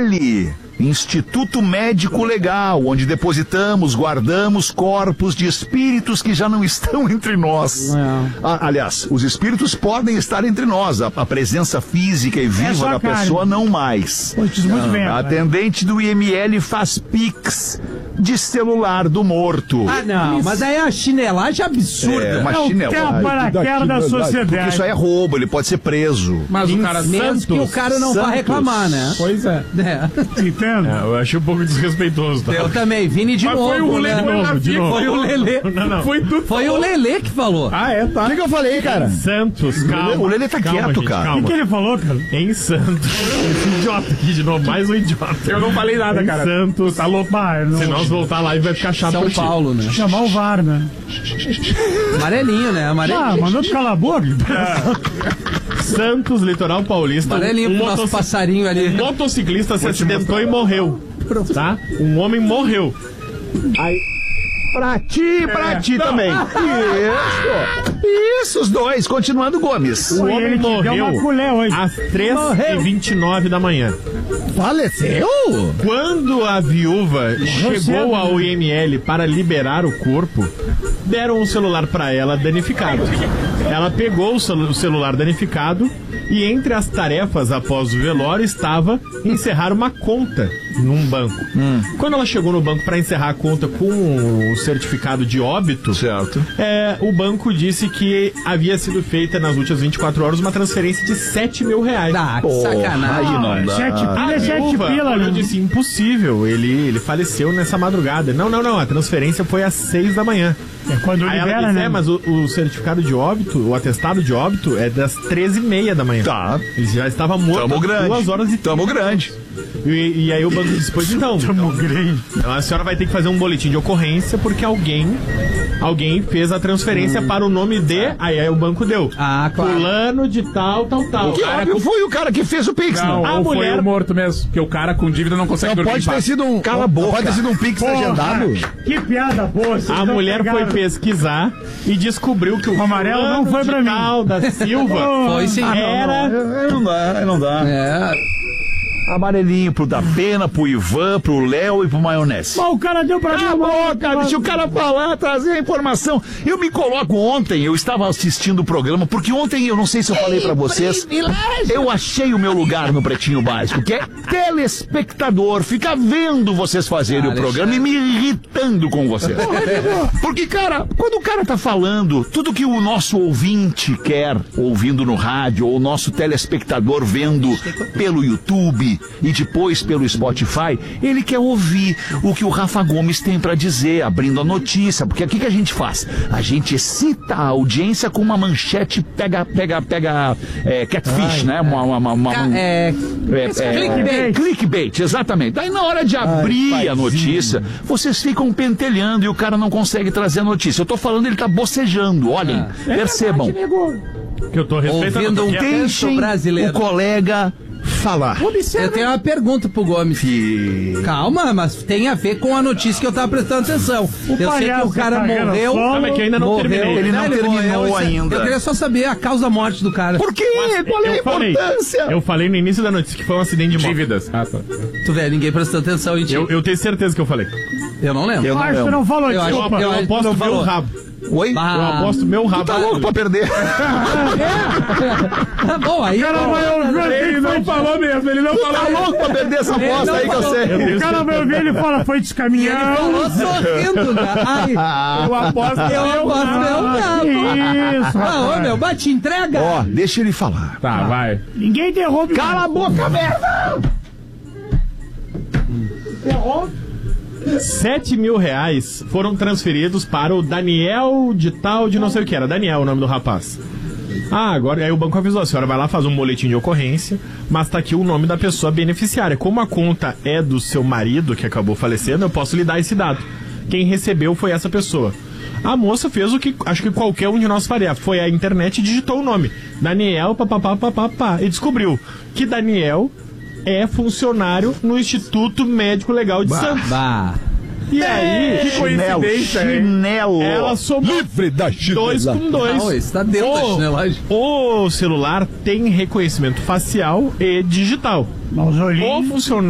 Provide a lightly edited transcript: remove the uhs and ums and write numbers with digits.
IML, Instituto Médico Legal, onde depositamos, guardamos corpos de espíritos que já não estão entre nós. Aliás, os espíritos podem estar entre nós, a presença física e viva da pessoa não mais. A atendente do IML faz pix de celular do morto. Ah, não, mas aí é uma chinelagem absurda. É uma chinelagem. Paraquedas da sociedade. Porque isso aí é roubo, ele pode ser preso. Mas o cara Menos que o cara não vai reclamar, né? Pois é. Entendo. Eu achei um pouco desrespeitoso. Tá? Eu também, Vini de novo. Foi o Lelê de novo. Foi o Lelê. Não. Foi o Lelê que falou. Ah, é, tá. O que eu falei, cara? Santos, calma. O Lelê tá quieto, gente, cara. O que ele falou, cara? Em Santos. Esse idiota aqui de novo, mais um idiota. Eu não falei nada, cara. Santos. Tá louco, Se nós voltar lá, vai ficar chato. São Paulo, né? Chamar o VAR, né? Amarelinho, né? Amarelinho. Mandou tu calar a boca. Santos, litoral paulista. Amarelinho pro nosso passarinho ali. Um motociclista se acidentou e morreu. Tá? Um homem morreu. Aí. Pra ti também. Isso, os dois. Continuando, Gomes. O homem morreu às 3h29 da manhã. Faleceu? Quando a viúva chegou ao IML para liberar o corpo, deram um celular para ela danificado. Ela pegou o celular danificado e entre as tarefas após o velório estava encerrar uma conta num banco. Quando ela chegou no banco para encerrar a conta com o certificado de óbito, certo. O banco disse que havia sido feita nas últimas 24 horas uma transferência de R$7 mil. Ah, que sacanagem. Aí não dá. 7 pila, eu disse, impossível, ele faleceu nessa madrugada. Não, a transferência foi às 6 da manhã. É quando Aí libera, ela disse, né? mas o certificado de óbito, o atestado de óbito é das 13h30 da manhã. Tá. Ele já estava morto Tamo grande. 2 horas e Tamo grande. E aí o banco disse, pois então, a senhora vai ter que fazer um boletim de ocorrência porque alguém fez a transferência para o nome de... Aí o banco deu. Ah, claro. Fulano de tal. Que óbvio foi o cara que fez o Pix, Não, A ou foi mulher- o morto mesmo, porque o cara com dívida não consegue Não dormir pode em ter paz. sido um. Cala a boca. Pode ter sido um Pix agendado. Que piada boa. vocês A não mulher foi pegaram. pesquisar e descobriu que o amarelo não fulano foi de pra mim. tal da Silva Foi sim. era... Não dá. É. Amarelinho pro da Pena, pro Ivan, pro Léo e pro Maionese. Mas o cara deu pra mim. Cala a boca, deixa o cara falar, trazer a informação. Eu me coloco ontem, eu estava assistindo o programa, porque ontem, eu não sei se eu falei pra vocês, eu achei o meu lugar no Pretinho Básico, que é telespectador, ficar vendo vocês fazerem o programa e me irritando com vocês. Porque, cara, quando o cara tá falando, tudo que o nosso ouvinte quer, ouvindo no rádio, ou o nosso telespectador vendo pelo YouTube e depois pelo Spotify, ele quer ouvir o que o Rafa Gomes tem pra dizer, abrindo a notícia, porque aqui que a gente faz? A gente excita a audiência com uma manchete catfish, né? Clickbait, exatamente. Daí na hora de abrir a notícia, vocês ficam pentelhando e o cara não consegue trazer a notícia. Eu tô falando, ele tá bocejando, olhem, percebam. Que eu tô respeitando. Ouvindo um Deixem o colega falar. Eu tenho uma pergunta pro Gomes. Calma, mas tem a ver com a notícia que eu tava prestando atenção. Eu sei que o cara morreu. Não, é que eu ainda não terminei. Ele não terminou ainda. Eu queria só saber a causa da morte do cara. Por quê? Qual é a importância? Eu falei no início da notícia que foi um acidente de moto. Dívidas. Ah, tá. Tu vê, ninguém prestou atenção em ti. Eu tenho certeza que eu falei. Eu não lembro. Eu não Acho que lembro. não falou, Eu desculpa. Eu aposto meu falou. rabo. Oi? Eu aposto meu rabo. Tá louco pra perder. Tá bom, aí. cara vai ouvir, Ele não falou mesmo, ele não Tá falou. louco pra perder essa aposta aí que eu sei. O cara vai ouvir, ele fala, foi Ele descaminhando. falou sorrindo, né? Ai, Eu aposto eu gosto meu rabo. Isso, Ah, ô, meu, bate entrega. Ó, deixa ele falar. Tá, vai. Ninguém interrompe. Cala a boca, merda! R$7 mil foram transferidos para o Daniel de tal de não sei o que era. Daniel, o nome do rapaz. Ah, agora aí o banco avisou, a senhora vai lá fazer um boletim de ocorrência, mas tá aqui o nome da pessoa beneficiária. Como a conta é do seu marido, que acabou falecendo, eu posso lhe dar esse dado. Quem recebeu foi essa pessoa. A moça fez o que acho que qualquer um de nós faria. Foi à internet e digitou o nome. Daniel, papapá, e descobriu que Daniel é funcionário no Instituto Médico Legal de Santos. Bah. E aí, que coincidência, hein? Chinelo. Ela somou Livre da 2 com 2. Não, esse tá dentro da chinelagem. O celular tem reconhecimento facial e digital. Mas O funcionário